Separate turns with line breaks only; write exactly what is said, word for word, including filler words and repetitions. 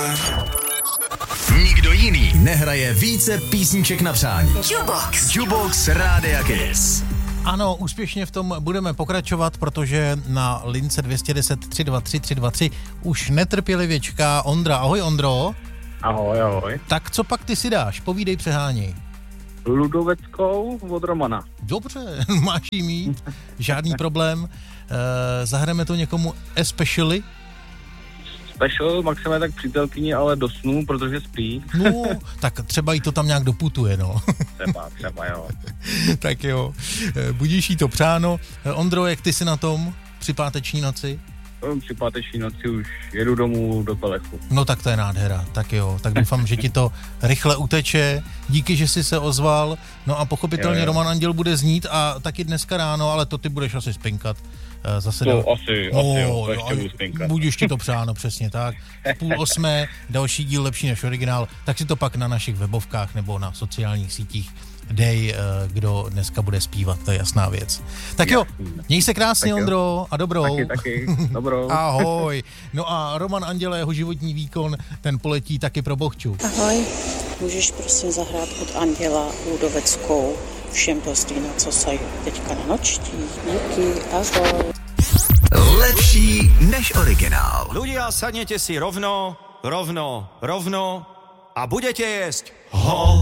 Nikdo jiný nehraje více písniček na přání.
Jukebox.
Jukebox Rádia Kiss.
Ano, úspěšně v tom budeme pokračovat, protože na lince dvě stě deset tři dva tři tři dva tři už netrpělivě čeká Ondra. Ahoj, Ondro.
Ahoj, ahoj.
Tak co pak ty si dáš? Povídej, přeháněj.
Ludoveckou od Romana.
Dobře, máš jí mít, žádný problém. E, zahrajeme to někomu especially?
Special, maximálně tak přítelkyni, ale do snů, protože spí.
No, tak třeba jí to tam nějak doputuje, no.
Třeba, třeba, jo.
Tak jo, e, budíš jí to přáno. E, Ondro, jak ty jsi na tom při páteční noci?
Při páteční noci už jedu domů do Pelechu.
No tak to je nádhera, tak jo, tak doufám, že ti to rychle uteče, díky, že jsi se ozval, no a pochopitelně
jo, jo.
Roman Anděl bude znít a taky dneska ráno, ale to ty budeš asi spinkat. Zase
To
dal...
asi,
no,
asi jo, to ještě
jo,
budu spinkat.
Budeš ti to přáno, přesně tak. V půl osmé, další díl lepší než originál, tak si to pak na našich webovkách nebo na sociálních sítích dej, kdo dneska bude zpívat, to je jasná věc. Tak jo, měj se krásně, Ondro, a dobrou.
Taky, taky, dobrou.
Ahoj. No a Roman Anděl, jeho životní výkon, ten poletí taky pro Bohču.
Ahoj, můžeš prosím zahrát od Anděla Ludoveckou všem dostýna, co sají teďka na nočtí. Díky, ahoj.
Lepší než originál.
Ľudia, sadnete si rovno, rovno, rovno a budete jesť ho.